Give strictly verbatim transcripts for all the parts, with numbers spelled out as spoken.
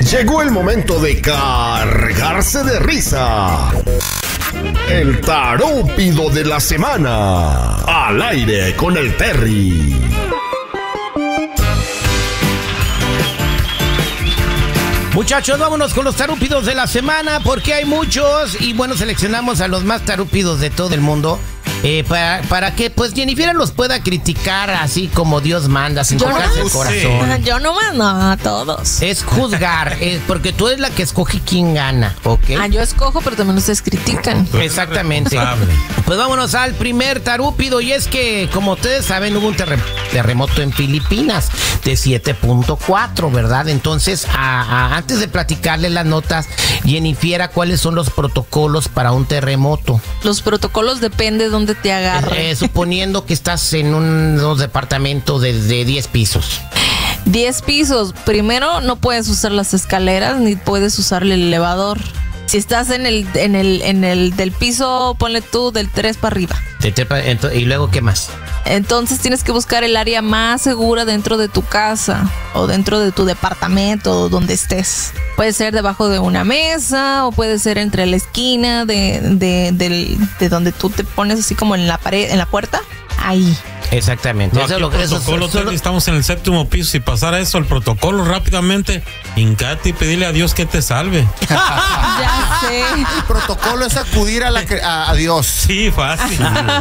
Llegó el momento de cargarse de risa. El tarúpido de la semana. Al aire con el Terry. Muchachos, vámonos con los tarúpidos de la semana, porque hay muchos y bueno, seleccionamos a los más tarúpidos de todo el mundo. Eh, para, para que pues Jennifer los pueda criticar así como Dios manda, sin tocarse el corazón. Yo no mando a todos. Es juzgar, es porque tú eres la que escoge quién gana, ¿ok? Ah, yo escojo, pero también ustedes critican. Exactamente. Pues vámonos al primer tarúpido, y es que, como ustedes saben, hubo un terre terremoto en Filipinas de siete punto cuatro, ¿verdad? Entonces, a, a, antes de platicarle las notas, Jennifer, ¿cuáles son los protocolos para un terremoto? Los protocolos depende de dónde te agarre. Eh, suponiendo que estás en un, un departamento de, de diez pisos. diez pisos. Primero, no puedes usar las escaleras ni puedes usar el elevador. Si estás en el, en el, en el del piso, ponle tú del tres para arriba. ¿Y luego qué más? Entonces tienes que buscar el área más segura dentro de tu casa o dentro de tu departamento o donde estés. Puede ser debajo de una mesa o puede ser entre la esquina de, de, de, de donde tú te pones así como en la pared, en la puerta. Ahí. Exactamente. No, eso es lo que protocolo, eso, eso, estamos en el séptimo piso. Si pasara eso, el protocolo rápidamente, hincate y pedirle a Dios que te salve. Ya sé. El protocolo es acudir a, la, a, a Dios. Sí, fácil.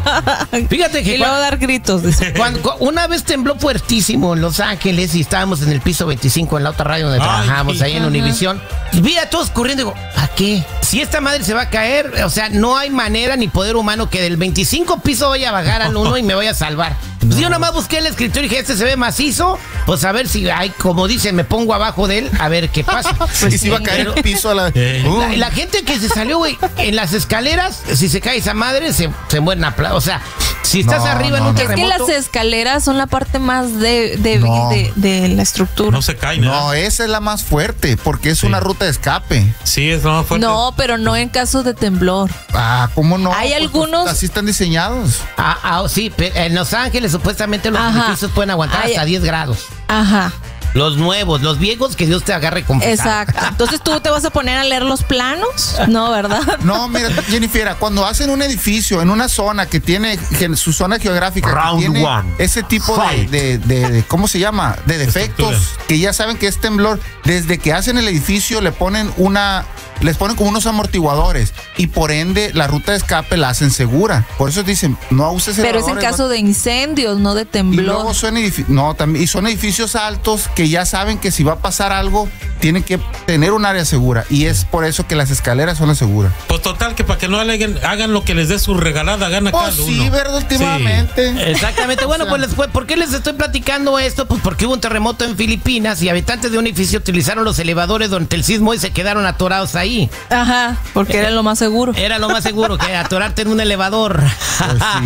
Fíjate que y luego dar gritos. Cuando, una vez tembló fuertísimo en Los Ángeles y estábamos en el piso veinticinco en la otra radio donde Ay, trabajamos, sí. ahí en Univisión. Vi a todos corriendo y digo, ¿a qué? Si esta madre se va a caer, o sea, no hay manera ni poder humano que del veinticinco piso vaya a bajar al uno y me vaya a salvar. Pues yo nada más busqué el escritorio y dije, este se ve macizo, pues a ver si, ay, como dice, me pongo abajo de él, a ver qué pasa. Pues y si va a caer el piso a la... Uh. la... La gente que se salió, güey, en las escaleras, si se cae esa madre, se, se mueren a pla... O sea, si estás no, arriba no, en un no. terremoto... Es que las escaleras son la parte más débil de, no. de, de la estructura. No se cae nada. No, esa es la más fuerte, porque es sí. una ruta de escape. Sí, es la más fuerte. No, pero no en caso de temblor. Ah, ¿cómo no? Hay pues, algunos... Pues, así están diseñados. Ah, ah, sí, en Los Ángeles supuestamente los Ajá. edificios pueden aguantar Ay, hasta diez grados. Ajá. Los nuevos, los viejos, que Dios te agarre con pesado. Exacto. Entonces, ¿tú te vas a poner a leer los planos? No, ¿verdad? No, mira, Jennifer, cuando hacen un edificio en una zona que tiene su zona geográfica, Round que tiene one. ese tipo de, de, de, de, ¿cómo se llama? De defectos, que ya saben que es temblor, desde que hacen el edificio le ponen una... les ponen como unos amortiguadores y por ende la ruta de escape la hacen segura. Por eso dicen, no uses Pero es en caso de incendios, no de temblor. Y luego son edificios, no, también, y son edificios altos que ya saben que si va a pasar algo, tienen que tener un área segura. Y es por eso que las escaleras son las seguras. Pues total, que para que no hagan, hagan lo que les dé su regalada gana pues cada sí, uno. ¿verdad? Últimamente. Sí. Exactamente. Bueno, o sea, pues les fue, ¿por qué les estoy platicando esto? Pues porque hubo un terremoto en Filipinas y habitantes de un edificio utilizaron los elevadores durante el sismo y se quedaron atorados ahí. Ajá, porque era lo más seguro. Era lo más seguro que atorarte en un elevador. Pues, sí.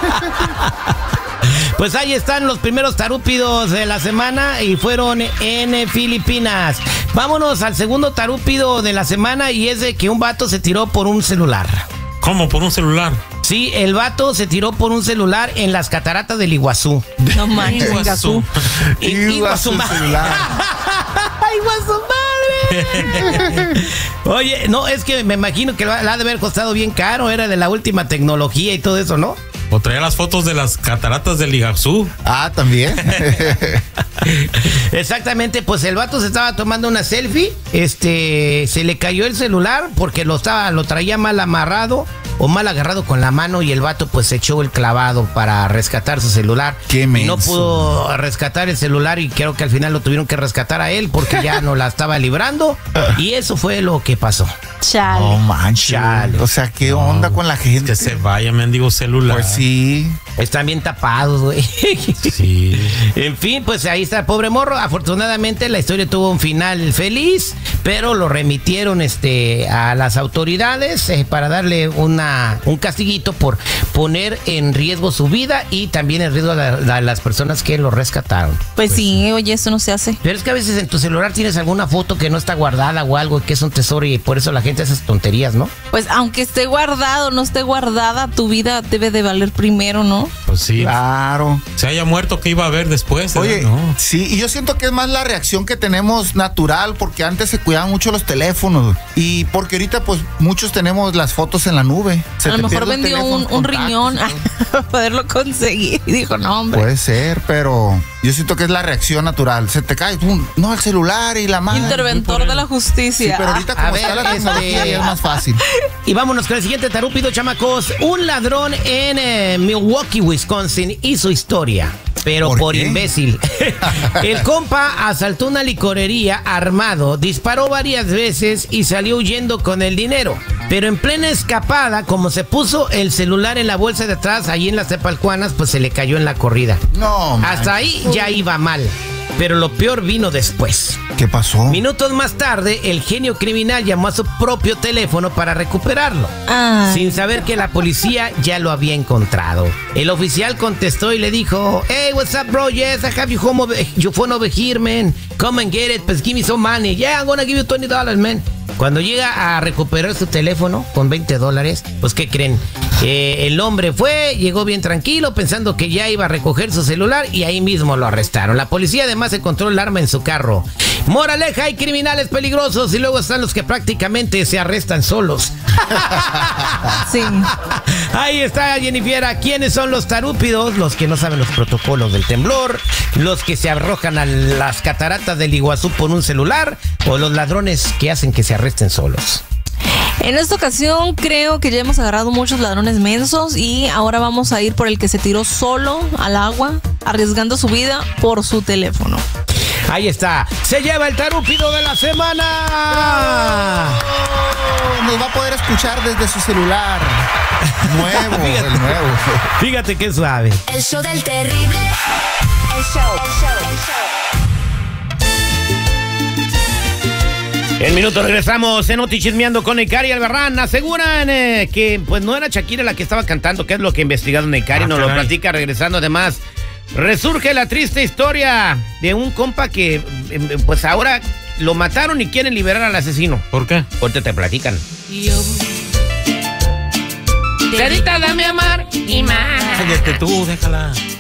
Pues ahí están los primeros tarúpidos de la semana y fueron en Filipinas. Vámonos al segundo tarúpido de la semana y es de que un vato se tiró por un celular. ¿Cómo? ¿Por un celular? Sí, el vato se tiró por un celular en las cataratas del Iguazú. No manches, Iguazú. Iguazú celular. Iguazú madre. Oye, no, es que me imagino que le ha de haber costado bien caro, era de la última tecnología y todo eso, ¿no? O traía las fotos de las cataratas del Iguazú. Ah, también. Exactamente, pues el vato se estaba tomando una selfie, este, se le cayó el celular porque lo estaba, lo traía mal amarrado o mal agarrado con la mano y el vato pues echó el clavado para rescatar su celular. Qué y menso. No pudo rescatar el celular y creo que al final lo tuvieron que rescatar a él porque ya no la estaba librando y eso fue lo que pasó. Chale. Oh, manches. Chale. O sea, ¿qué no, onda con la gente? Que se vaya, mendigo celular. Pues sí. Están bien tapados, güey. Sí. En fin, pues ahí está el pobre morro. Afortunadamente la historia tuvo un final feliz, pero lo remitieron este a las autoridades eh, para darle una un castiguito por poner en riesgo su vida y también en riesgo a, la, a las personas que lo rescataron. Pues, pues sí, oye, eso no se hace. Pero es que a veces en tu celular tienes alguna foto que no está guardada o algo que es un tesoro y por eso la gente hace tonterías, ¿no? Pues aunque esté guardado, no esté guardada, tu vida debe de valer primero, ¿no? ¿no? Pues sí. Claro. Se haya muerto, ¿qué iba a haber después? Oye, no. sí, y yo siento que es más la reacción que tenemos natural, porque antes se cuidaban mucho los teléfonos, y porque ahorita pues muchos tenemos las fotos en la nube. Se a lo te mejor pierde el vendió teléfono, un, un contactos riñón y todo. para poderlo conseguir. Y dijo, no, hombre. Puede ser, pero yo siento que es la reacción natural. Se te cae, pum, no, el celular y la mano. Interventor de la Sí, justicia. pero ahorita A como ver, está la este- tecnología ya es más fácil. Y vámonos con el siguiente tarúpido, chamacos. Un ladrón en eh, Milwaukee, Wisconsin, hizo historia, pero ¿Por por, qué? imbécil. El compa asaltó una licorería armado, disparó varias veces y salió huyendo con el dinero. Pero en plena escapada, como se puso el celular en la bolsa de atrás, ahí en las Tepalcuanas, pues se le cayó en la corrida. No, man. Hasta ahí ya iba mal. Pero lo peor vino después. ¿Qué pasó? Minutos más tarde, el genio criminal llamó a su propio teléfono para recuperarlo, Ay. sin saber que la policía ya lo había encontrado. El oficial contestó y le dijo, "Hey, what's up, bro? Yes, I have your, home over, your phone over here, man. Come and get it, pues give me some money. Yeah, I'm gonna give you twenty dollars, man." Cuando llega a recuperar su teléfono con veinte dólares, pues ¿qué creen? Eh, el hombre fue, llegó bien tranquilo pensando que ya iba a recoger su celular y ahí mismo lo arrestaron. La policía además encontró el arma en su carro. Moraleja, hay criminales peligrosos y luego están los que prácticamente se arrestan solos. Sí. Ahí está, Jennifer. ¿Quiénes son los tarúpidos? Los que no saben los protocolos del temblor, los que se arrojan a las cataratas del Iguazú por un celular, o los ladrones que hacen que se arresten solos. En esta ocasión creo que ya hemos agarrado muchos ladrones mensos y ahora vamos a ir por el que se tiró solo al agua, arriesgando su vida por su teléfono. Ahí está, se lleva el tarúpido de la semana. Nos va a poder escuchar desde su celular. Nuevo, Fíjate. el nuevo. Fíjate qué suave. El show del terrible. El show, el show, el show. En minutos regresamos en Oti Chismeando con Necari Albarrán. Aseguran eh, que pues no era Shakira la que estaba cantando, que es lo que ha investigado Necari, Ah, nos lo caray. platica regresando. Además, resurge la triste historia de un compa que eh, pues ahora lo mataron y quieren liberar al asesino. ¿Por qué? Ahorita te platican. Dedita, dame amar y más. Cállate tú, déjala.